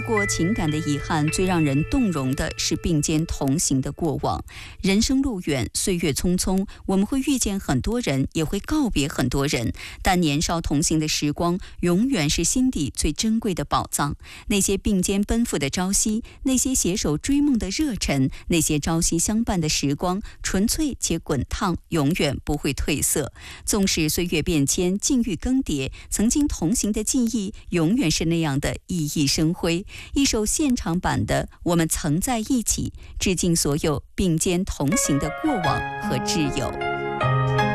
过情感的遗憾，最让人动容的是并肩同行的过往。人生路远，岁月匆匆，我们会遇见很多人，也会告别很多人，但年少同行的时光永远是心底最珍贵的宝藏。那些并肩奔赴的朝夕，那些携手追梦的热忱，那些朝夕相伴的时光，纯粹且滚烫，永远不会褪色。纵使岁月变迁，境遇更迭，曾经同行的记忆永远是那样的熠熠生辉。一首现场版的《我们曾在一起》，致敬所有并肩同行的过往和挚友。